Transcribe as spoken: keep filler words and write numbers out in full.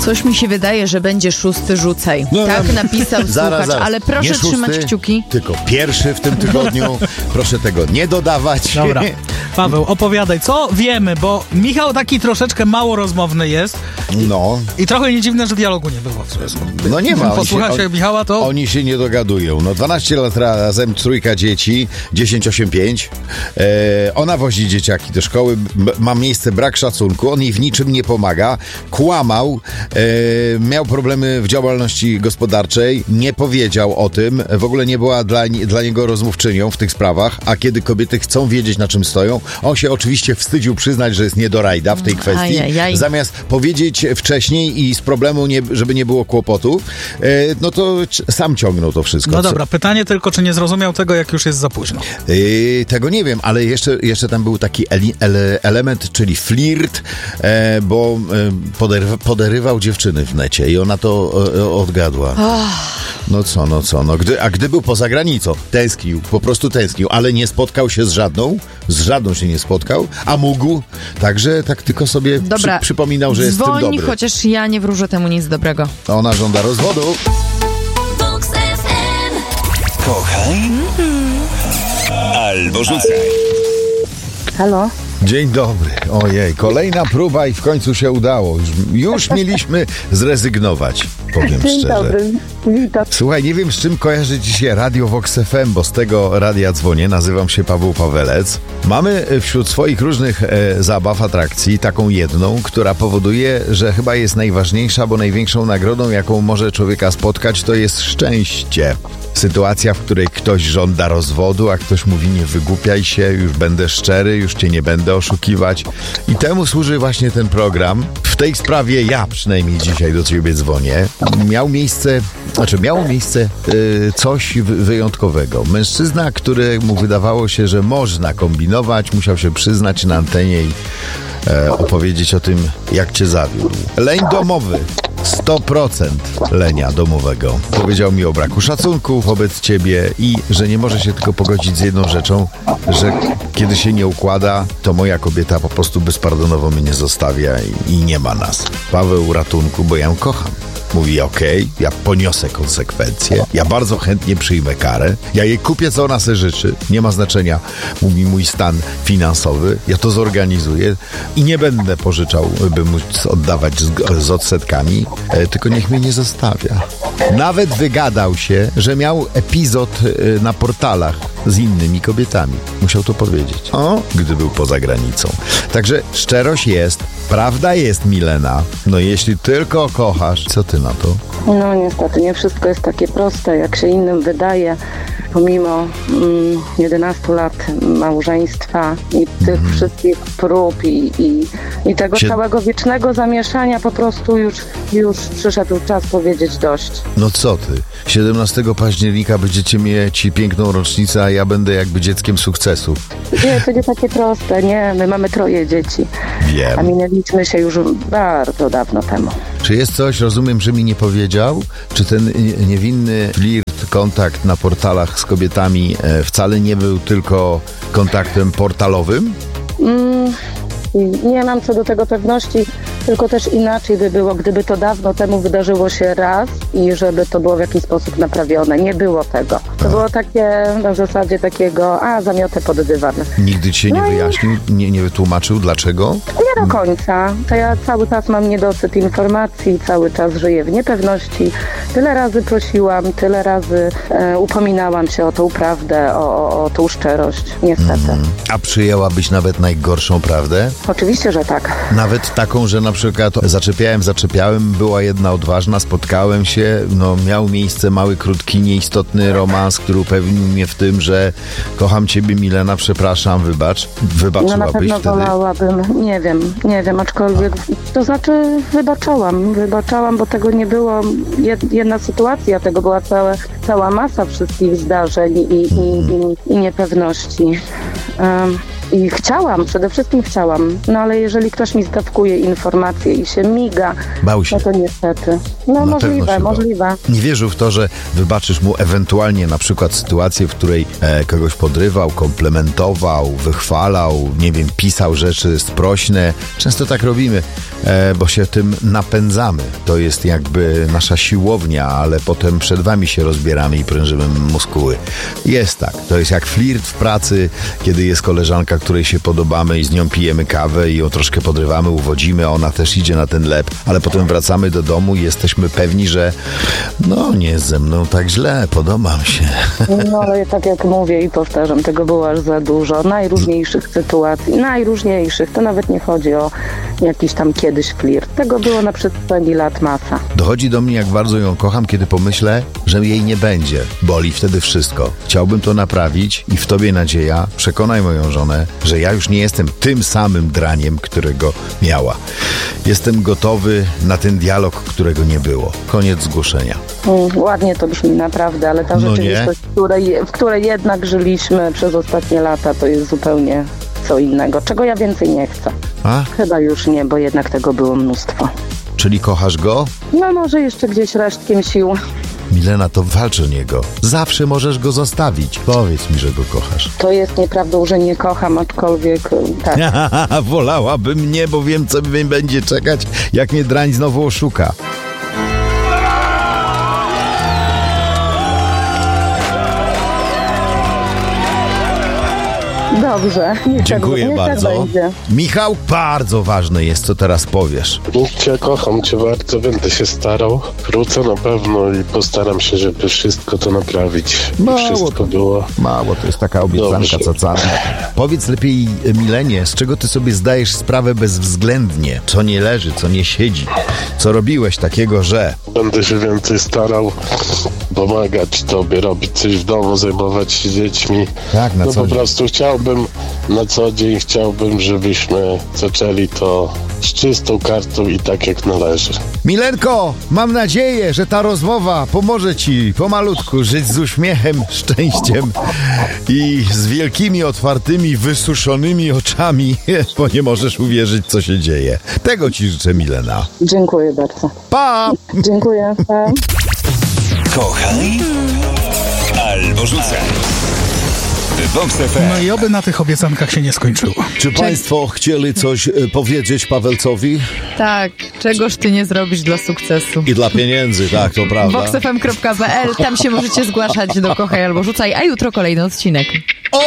Coś mi się wydaje, że będzie szósty rzucaj. No, tak napisał zaraz, słuchacz, zaraz. ale proszę Nie szósty, trzymać kciuki. Tylko pierwszy w tym tygodniu. Proszę tego nie dodawać. Dobra. Paweł, opowiadaj, co wiemy, bo Michał taki troszeczkę mało rozmowny jest. No. I trochę nie dziwne, że dialogu nie było w związku. No nie ma. Posłuchać się, on, Michała, to... Oni się nie dogadują. No dwanaście lat razem, trójka dzieci, dziesięć, osiem, pięć. E, ona wozi dzieciaki do szkoły, m- ma miejsce brak szacunku, on jej w niczym nie pomaga, kłamał, e, miał problemy w działalności gospodarczej, nie powiedział o tym, w ogóle nie była dla, dla niego rozmówczynią w tych sprawach, a kiedy kobiety chcą wiedzieć, na czym stoją, on się oczywiście wstydził przyznać, że jest nie do rajda w tej kwestii. Ajajaj. Zamiast powiedzieć wcześniej i z problemu, nie, żeby nie było kłopotu, e, no to c- sam ciągnął to wszystko. No dobra, pytanie tylko, czy nie zrozumiał tego, jak już jest za późno. Yy, tego nie wiem, ale jeszcze, jeszcze tam był taki eli, ele, element, czyli flirt, e, bo e, poderywa, poderywał dziewczyny w necie i ona to e, odgadła. No co, no co, no gdy, a gdy był poza granicą, tęsknił, po prostu tęsknił, ale nie spotkał się z żadną, z żadną się nie spotkał, a mógł, także tak tylko sobie Dobra, przy, przypominał, że jest w tym dzwoń, dobry. chociaż ja nie wróżę temu nic dobrego. Ona żąda rozwodu. Kochaj albo rzucaj. Halo? Dzień dobry. Ojej, kolejna próba i w końcu się udało. Już, już mieliśmy zrezygnować, powiem Dzień szczerze. dobry, witam. Słuchaj, nie wiem, z czym kojarzy ci się Radio Vox F M, bo z tego radia dzwonię. Nazywam się Paweł Pawelec. Mamy wśród swoich różnych e, zabaw, atrakcji taką jedną, która powoduje, że chyba jest najważniejsza, bo największą nagrodą, jaką może człowieka spotkać, to jest szczęście. Sytuacja, w której ktoś żąda rozwodu, a ktoś mówi: nie wygłupiaj się, już będę szczery, już cię nie będę oszukiwać. I temu służy właśnie ten program. W tej sprawie ja przynajmniej dzisiaj do ciebie dzwonię. Miał miejsce, znaczy miało miejsce y, coś wy- wyjątkowego. Mężczyzna, któremu wydawało się, że można kombinować, musiał się przyznać na antenie i e, opowiedzieć o tym, jak cię zawiódł. Leń domowy. sto procent lenia domowego. Powiedział mi o braku szacunku wobec ciebie i że nie może się tylko pogodzić z jedną rzeczą, że kiedy się nie układa, to moja kobieta po prostu bezpardonowo mnie nie zostawia i, i nie ma nas. Paweł, ratunku, bo ja ją kocham. Mówi: okej, okay, ja poniosę konsekwencje, ja bardzo chętnie przyjmę karę, ja jej kupię, co ona se życzy, nie ma znaczenia, mówi, mój stan finansowy, ja to zorganizuję i nie będę pożyczał, by móc oddawać z, z odsetkami, e, tylko niech mnie nie zostawia. Nawet wygadał się, że miał epizod e, na portalach z innymi kobietami. Musiał to powiedzieć. O, gdy był poza granicą. Także szczerość jest, prawda jest, Milena. No jeśli tylko kochasz, co ty na to? No niestety, nie wszystko jest takie proste, jak się innym wydaje. Pomimo mm, jedenastu lat małżeństwa i tych Mhm. wszystkich prób i, i, i tego Cie- całego wiecznego zamieszania, po prostu już, już przyszedł czas powiedzieć dość. No co ty? siedemnastego października będziecie mieć piękną rocznicę, a ja będę jakby dzieckiem sukcesu. Nie, to nie takie proste, nie, my mamy troje dzieci, a Wiem. minęliśmy się już bardzo dawno temu. Czy jest coś, rozumiem, że mi nie powiedział? Czy ten nie- niewinny flirt, kontakt na portalach z kobietami e, wcale nie był tylko kontaktem portalowym? Mm, nie mam co do tego pewności, tylko też inaczej by było, gdyby to dawno temu wydarzyło się raz i żeby to było w jakiś sposób naprawione. Nie było tego. To było takie na zasadzie takiego, a zamiotę pod dywan. Nigdy ci się nie No i- wyjaśnił, nie, nie wytłumaczył, dlaczego? Nie do końca. To ja cały czas mam niedosyt informacji, cały czas żyję w niepewności. Tyle razy prosiłam, tyle razy e, upominałam się o tą prawdę, o, o, o tą szczerość. Niestety. A przyjęłabyś nawet najgorszą prawdę? Oczywiście, że tak. Nawet taką, że na przykład zaczepiałem, zaczepiałem, była jedna odważna, spotkałem się, no miał miejsce mały, krótki, nieistotny romans, który upewnił mnie w tym, że kocham ciebie, Milena, przepraszam, wybacz. No na Wybaczyłabyś pewno wtedy? wolałabym, nie wiem, nie wiem, aczkolwiek, to znaczy wybaczałam, wybaczałam, bo tego nie było jed, jedna sytuacja, tego była całe, cała masa wszystkich zdarzeń i, i, i, i niepewności. Um, I chciałam, przede wszystkim chciałam, no ale jeżeli ktoś mi zdawkuje informacje i się miga, Bał się. no to niestety. No Na pewno możliwe, się bał. możliwe. Nie wierzył w to, że wybaczysz mu ewentualnie na przykład sytuację, w której e, kogoś podrywał, komplementował, wychwalał, nie wiem, pisał rzeczy sprośne. Często tak robimy, e, bo się tym napędzamy. To jest jakby nasza siłownia, ale potem przed wami się rozbieramy i prężymy muskuły. Jest tak. To jest jak flirt w pracy, kiedy jest koleżanka, której się podobamy i z nią pijemy kawę i ją troszkę podrywamy, uwodzimy, a ona też idzie na ten lep, ale potem wracamy do domu i jesteśmy pewni, że no nie jest ze mną tak źle, podobam się. No ale tak jak mówię i powtarzam, tego było aż za dużo. Najróżniejszych sytuacji, najróżniejszych. To nawet nie chodzi o jakiś tam kiedyś flirt. Tego było na przestrzeni lat masa. Dochodzi do mnie, jak bardzo ją kocham, kiedy pomyślę, że jej nie będzie. Boli wtedy wszystko. Chciałbym to naprawić i w tobie nadzieja. Przekonaj moją żonę, że ja już nie jestem tym samym draniem, którego miała. Jestem gotowy na ten dialog, którego nie było. Koniec zgłoszenia. Mm, ładnie to brzmi naprawdę, ale ta No rzeczywistość, w której, w której jednak żyliśmy przez ostatnie lata, to jest zupełnie co innego. Czego ja więcej nie chcę. A? Chyba już nie, bo jednak tego było mnóstwo. Czyli kochasz go? No może jeszcze gdzieś resztkiem sił. Milena, to walcz o niego. Zawsze możesz go zostawić. Powiedz mi, że go kochasz. To jest nieprawdą, że nie kocham, aczkolwiek tak. Wolałabym nie, bo wiem, co mnie będzie czekać, jak mnie drań znowu oszuka. Dobrze. Niech Dziękuję tak, niech bardzo. Tak będzie. Michał, bardzo ważne jest, co teraz powiesz. Cię kocham, cię bardzo, będę się starał. Wrócę na pewno i postaram się, żeby wszystko to naprawić. I Mało wszystko to. było. Mało, to jest taka obiecanka Dobrze. cacana. Powiedz lepiej, Milenie, z czego ty sobie zdajesz sprawę bezwzględnie? Co nie leży, co nie siedzi? Co robiłeś takiego, że... Będę się więcej starał, pomagać tobie, robić coś w domu, zajmować się dziećmi. Tak, na no co po dzień. prostu chciałbym, na co dzień chciałbym, żebyśmy zaczęli to z czystą kartą i tak jak należy. Milenko, mam nadzieję, że ta rozmowa pomoże ci pomalutku żyć z uśmiechem, szczęściem i z wielkimi, otwartymi, wysuszonymi oczami, bo nie możesz uwierzyć, co się dzieje. Tego ci życzę, Milena. Dziękuję bardzo. Pa! Dziękuję. Pa. Kochaj albo rzucaj. Vox F M. No i oby na tych obiecankach się nie skończyło. Czy państwo chcieli coś e, powiedzieć Pawelcowi? Tak, czegoż ty nie zrobisz dla sukcesu. I dla pieniędzy, tak, to prawda. vox f m kropka p l, tam się możecie zgłaszać do Kochaj albo Rzucaj, a jutro kolejny odcinek.